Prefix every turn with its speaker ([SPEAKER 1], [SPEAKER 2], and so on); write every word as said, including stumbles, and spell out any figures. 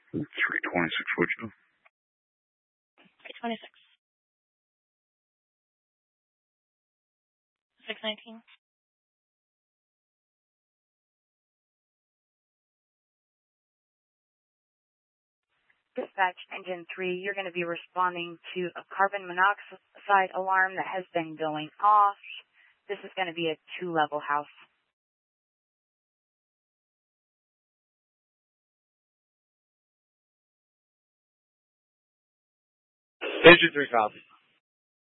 [SPEAKER 1] three twenty-six, would you?
[SPEAKER 2] three twenty-six. six nineteen.
[SPEAKER 3] Dispatch Engine three, you're going to be responding to a carbon monoxide alarm that has been going off. This is going to be a two-level house.
[SPEAKER 4] Engine three, copy.